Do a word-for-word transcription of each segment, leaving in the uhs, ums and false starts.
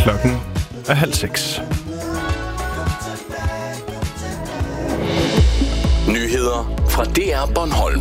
Klokken er halv seks. Nyheder fra D R Bornholm.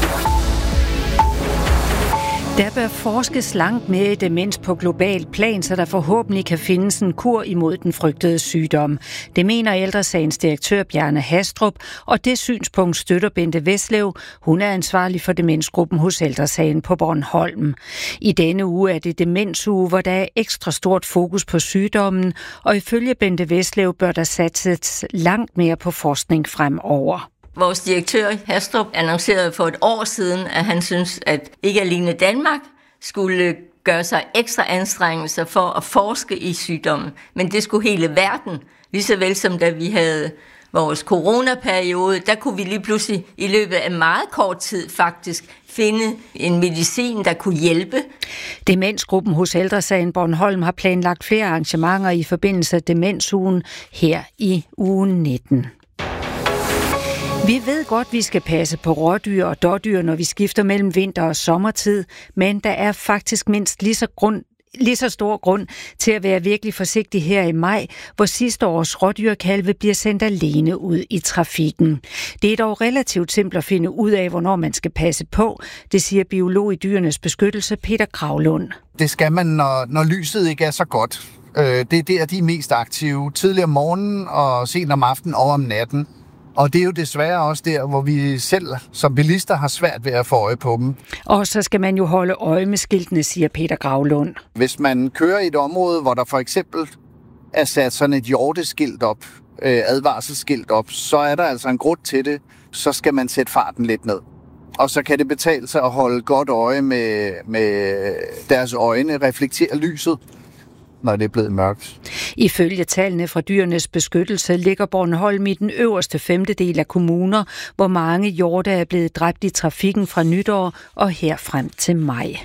Der bør forskes langt mere i demens på global plan, så der forhåbentlig kan findes en kur imod den frygtede sygdom. Det mener Ældre Sagens direktør Bjarne Hastrup, og det synspunkt støtter Bente Veslev. Hun er ansvarlig for demensgruppen hos Ældre Sagen på Bornholm. I denne uge er det demensuge, hvor der er ekstra stort fokus på sygdommen, og ifølge Bente Veslev bør der satses langt mere på forskning fremover. Vores direktør Hastrup annoncerede for et år siden, at han synes, at ikke alene Danmark skulle gøre sig ekstra anstrengelser for at forske i sygdommen, men det skulle hele verden. Lige så vel som da vi havde vores coronaperiode, der kunne vi lige pludselig i løbet af meget kort tid faktisk finde en medicin, der kunne hjælpe. Demensgruppen hos Ældre Sagen Bornholm har planlagt flere arrangementer i forbindelse med demensugen her i uge nitten. Vi ved godt, vi skal passe på rådyr og dådyr, når vi skifter mellem vinter og sommertid, men der er faktisk mindst lige så, grund, lige så stor grund til at være virkelig forsigtig her i maj, hvor sidste års rådyrkalve bliver sendt alene ud i trafikken. Det er dog relativt simpelt at finde ud af, hvornår man skal passe på, det siger biolog i Dyrenes Beskyttelse Peter Gravlund. Det skal man, når, når lyset ikke er så godt. Det er der, de er mest aktive. Tidligere om morgenen og sent om aftenen og om natten. Og det er jo desværre også der, hvor vi selv som bilister har svært ved at få øje på dem. Og så skal man jo holde øje med skiltene, siger Peter Gravlund. Hvis man kører i et område, hvor der for eksempel er sat sådan et hjorteskilt op, øh, advarselsskilt op, så er der altså en grund til det. Så skal man sætte farten lidt ned. Og så kan det betale sig at holde godt øje med, med deres øjne, reflektere lyset, når det er blevet mørkt. Ifølge tallene fra Dyrenes Beskyttelse ligger Bornholm i den øverste femtedel af kommuner, hvor mange hjorte er blevet dræbt i trafikken fra nytår og her frem til maj.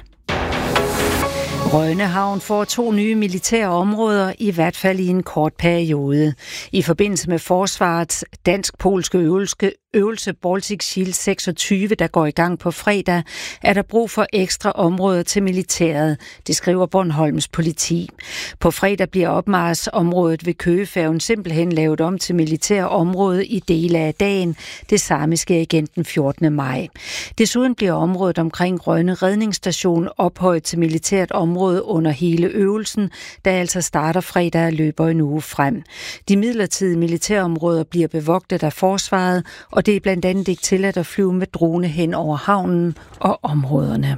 Rønne Havn får to nye militære områder, i hvert fald i en kort periode. I forbindelse med forsvarets dansk-polske øvelse, øvelse Baltic Shield seksogtyve, der går i gang på fredag, er der brug for ekstra områder til militæret, det skriver Bornholms politi. På fredag bliver opmarsområdet ved Køgefærgen simpelthen lavet om til militære område i dele af dagen. Det samme sker igen den fjortende maj. Desuden bliver området omkring Rønne Redningsstation ophøjet til militært område under hele øvelsen, der altså starter fredag og løber en uge frem. De midlertidige militærområder bliver bevogtet af forsvaret, og det er blandt andet ikke tilladt at flyve med drone hen over havnen og områderne.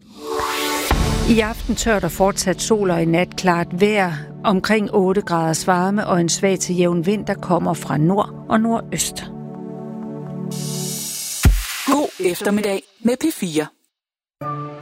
I aften tørt og fortsat sol og i nat klart vejr. Omkring otte graders varme og en svag til jævn vind, der kommer fra nord og nordøst. God eftermiddag med P fire.